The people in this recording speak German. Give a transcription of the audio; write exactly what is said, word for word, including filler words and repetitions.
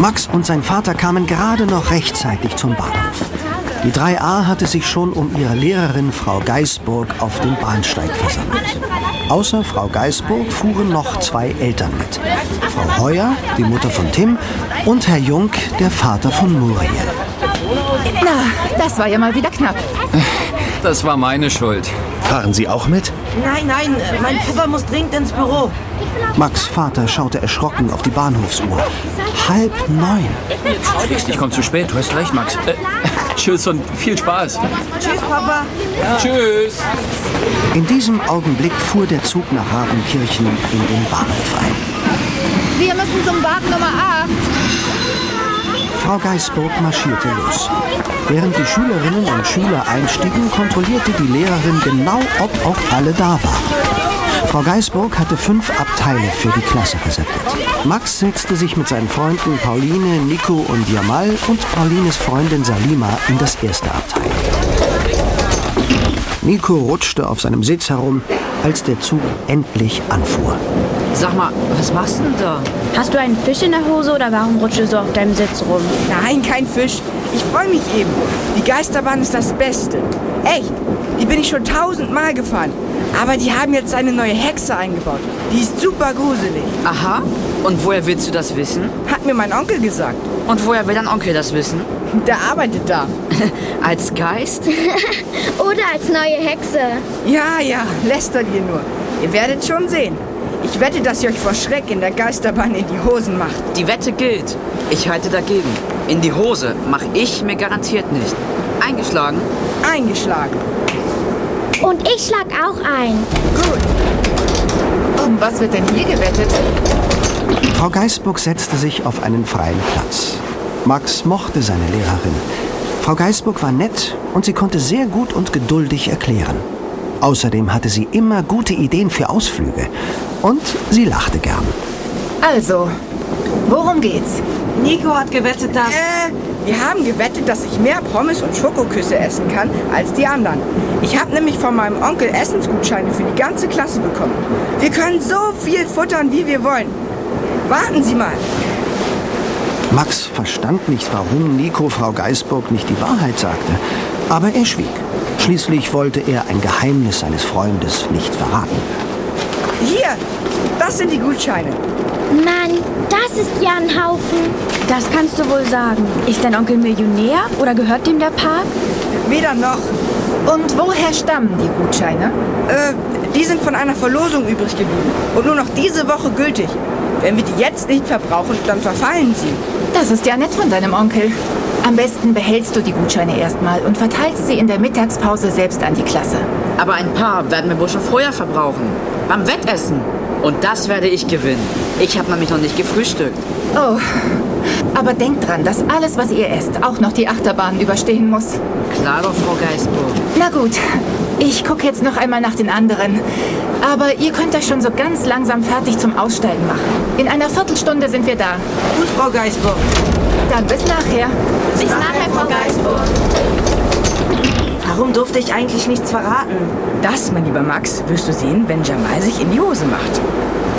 Max und sein Vater kamen gerade noch rechtzeitig zum Bahnhof. Die drei a hatte sich schon um ihre Lehrerin Frau Geisburg auf dem Bahnsteig versammelt. Außer Frau Geisburg fuhren noch zwei Eltern mit. Frau Heuer, die Mutter von Tim, und Herr Jung, der Vater von Muriel. Na, das war ja mal wieder knapp. Das war meine Schuld. Fahren Sie auch mit? Nein, nein, mein Papa muss dringend ins Büro. Max' Vater schaute erschrocken auf die Bahnhofsuhr. Halb neun. Ich komme zu spät, du hast recht, Max. Äh, tschüss und viel Spaß. Tschüss, Papa. Ja. Tschüss. In diesem Augenblick fuhr der Zug nach Radenkirchen in den Bahnhof ein. Wir müssen zum Wagen Nummer acht. Frau Geisburg marschierte los. Während die Schülerinnen und Schüler einstiegen, kontrollierte die Lehrerin genau, ob auch alle da waren. Frau Geisburg hatte fünf Abteile für die Klasse reserviert. Max setzte sich mit seinen Freunden Pauline, Nico und Jamal und Paulines Freundin Salima in das erste Abteil. Nico rutschte auf seinem Sitz herum, als der Zug endlich anfuhr. Sag mal, was machst du denn da? Hast du einen Fisch in der Hose oder warum rutschst du so auf deinem Sitz rum? Nein, kein Fisch. Ich freue mich eben. Die Geisterbahn ist das Beste. Echt, die bin ich schon tausendmal gefahren. Aber die haben jetzt eine neue Hexe eingebaut. Die ist super gruselig. Aha, und woher willst du das wissen? Hat mir mein Onkel gesagt. Und woher will dein Onkel das wissen? Der arbeitet da. Als Geist? Oder als neue Hexe? Ja, ja, lästert ihr nur. Ihr werdet schon sehen. Ich wette, dass ihr euch vor Schreck in der Geisterbahn in die Hosen macht. Die Wette gilt. Ich halte dagegen. In die Hose mache ich mir garantiert nicht. Eingeschlagen? Eingeschlagen. Und ich schlag auch ein. Gut. Um was wird denn hier gewettet? Frau Geisburg setzte sich auf einen freien Platz. Max mochte seine Lehrerin. Frau Geisburg war nett und sie konnte sehr gut und geduldig erklären. Außerdem hatte sie immer gute Ideen für Ausflüge. Und sie lachte gern. Also, worum geht's? Nico hat gewettet, dass... Äh, wir haben gewettet, dass ich mehr Pommes und Schokoküsse essen kann als die anderen. Ich habe nämlich von meinem Onkel Essensgutscheine für die ganze Klasse bekommen. Wir können so viel futtern, wie wir wollen. Warten Sie mal. Max verstand nicht, warum Nico Frau Geisburg nicht die Wahrheit sagte. Aber er schwieg. Schließlich wollte er ein Geheimnis seines Freundes nicht verraten. Hier, das sind die Gutscheine. Mann, das ist ja ein Haufen. Das kannst du wohl sagen. Ist dein Onkel Millionär oder gehört dem der Park? Weder noch. Und woher stammen die Gutscheine? Äh, die sind von einer Verlosung übrig geblieben und nur noch diese Woche gültig. Wenn wir die jetzt nicht verbrauchen, dann verfallen sie. Das ist ja nett von deinem Onkel. Am besten behältst du die Gutscheine erstmal und verteilst sie in der Mittagspause selbst an die Klasse. Aber ein paar werden wir wohl schon vorher verbrauchen. Beim Wettessen. Und das werde ich gewinnen. Ich habe nämlich noch nicht gefrühstückt. Oh, aber denkt dran, dass alles, was ihr esst, auch noch die Achterbahn überstehen muss. Klar doch, Frau Geisburg. Na gut, ich gucke jetzt noch einmal nach den anderen. Aber ihr könnt euch schon so ganz langsam fertig zum Aussteigen machen. In einer Viertelstunde sind wir da. Gut, Frau Geisburg. Dann bis nachher. Bis nachher, Frau Geisburg. Warum durfte ich eigentlich nichts verraten? Das, mein lieber Max, wirst du sehen, wenn Jamal sich in die Hose macht.